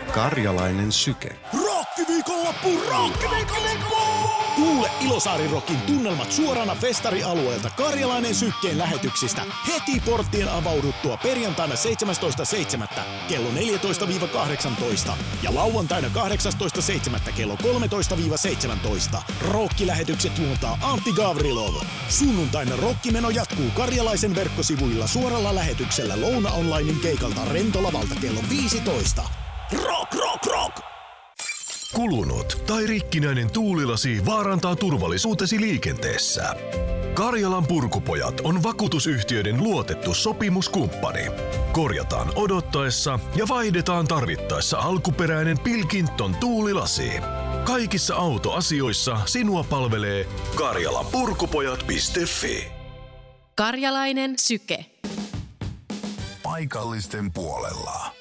Karjalainen syke. Rokkiviikonloppu! Kuule Ilosaari-rokin tunnelmat suorana festarialueelta Karjalainen sykkeen lähetyksistä heti porttien avauduttua perjantaina 17.7. kello 14-18 ja lauantaina 18.7. kello 13-17. Rokkilähetykset juontaa Antti Gavrilov. Sunnuntaina rokkimeno jatkuu Karjalaisen verkkosivuilla suoralla lähetyksellä Louna Onlinein keikalta Rentolavalta kello 15. Rock, rock, rock! Kulunut tai rikkinäinen tuulilasi vaarantaa turvallisuutesi liikenteessä. Karjalan Purkupojat on vakuutusyhtiöiden luotettu sopimuskumppani. Korjataan odottaessa ja vaihdetaan tarvittaessa alkuperäinen Pilkington tuulilasi. Kaikissa autoasioissa sinua palvelee karjalapurkupojat.fi. Karjalainen syke. Paikallisten puolella.